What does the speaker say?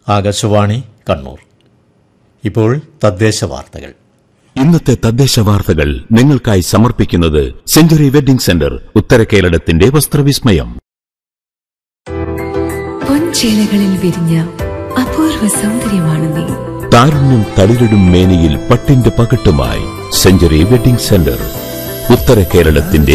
ആകാശവാണി കണ്ണൂർ. ഇപ്പോൾ തദ്ദേശ വാർത്തകൾ. ഇന്നത്തെ തദ്ദേശ വാർത്തകൾ നിങ്ങൾക്കായി സമർപ്പിക്കുന്നത് സെഞ്ചുറി വെഡിംഗ് സെന്റർ, ഉത്തര കേരളത്തിന്റെ വസ്ത്രവിസ്മയം. പൊൻചേലകളിൽ വിരിഞ്ഞ അപൂർവ സൗന്ദര്യമാണ് നീ. താരുണ്യം തളിരിടും മേനിയിൽ പട്ടിന്റെ പകട്ടുമായി സെഞ്ചുറി വെഡിംഗ് സെന്റർ, ഉത്തര കേരളത്തിന്റെ